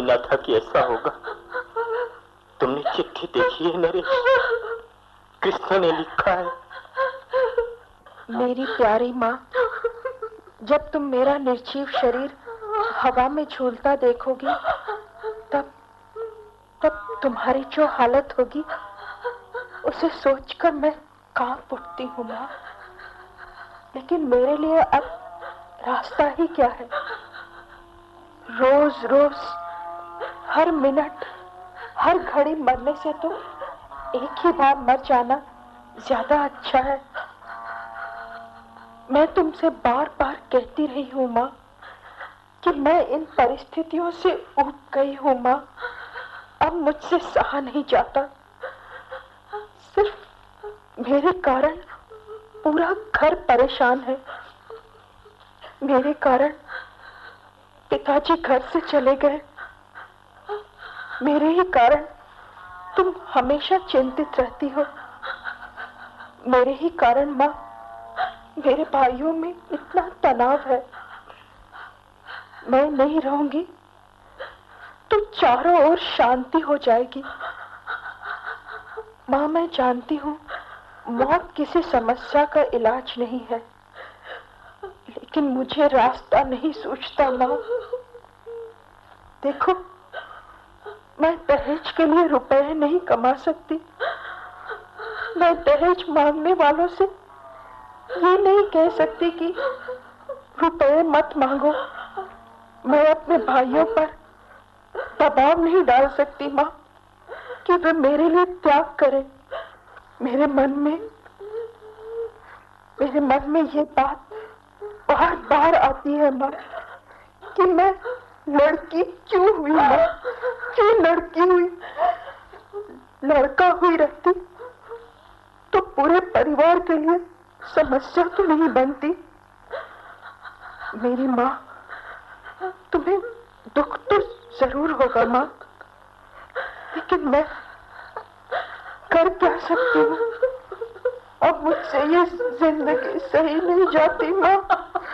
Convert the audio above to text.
ही ना था कि ऐसा होगा। तुमने चिट्ठी देखी है नरेश? कृष्ण ने लिखा है। मेरी प्यारी माँ, जब तुम मेरा निर्जीव शरीर हवा में झूलता देखोगी तब तुम्हारी जो हालत होगी उसे सोचकर मैं कांप उठती हूँ माँ। लेकिन मेरे लिए अब रास्ता ही क्या है? रोज रोज, हर मिनट, हर घड़ी मरने से तो एक ही बार मर जाना ज्यादा अच्छा है। मैं तुमसे बार बार कहती रही हूँ माँ कि मैं इन परिस्थितियों से ऊब गई हूँ माँ। अब मुझसे सहा नहीं जाता। सिर्फ मेरे कारण पूरा घर परेशान है। मेरे कारण पिताजी घर से चले गए। मेरे ही कारण तुम हमेशा चिंतित रहती हो। मेरे ही कारण माँ मेरे भाइयों में इतना तनाव है। मैं नहीं रहूंगी तो चारों ओर शांति हो जाएगी। माँ, मैं जानती हूँ मौत किसी समस्या का इलाज नहीं है, लेकिन मुझे रास्ता नहीं सूझता माँ। देखो, मैं दहेज के लिए रुपए नहीं कमा सकती। मैं दहेज मांगने वालों से ये नहीं कह सकती कि रुपए मत मांगो। मैं अपने भाइयों पर दबाव नहीं डाल सकती माँ कि वे मेरे लिए त्याग करें। मेरे मन में ये बात बार बार आती है माँ कि मैं लड़की क्यों हुई माँ, क्यों लड़की हुई। लड़का हुई रहती तो पूरे परिवार के लिए समस्या तो नहीं बनती। मेरी माँ, तुम्हें दुख तो जरूर होगा माँ, लेकिन मैं कर क्या सकती हूँ? अब मुझसे ये जिंदगी सही नहीं जाती माँ।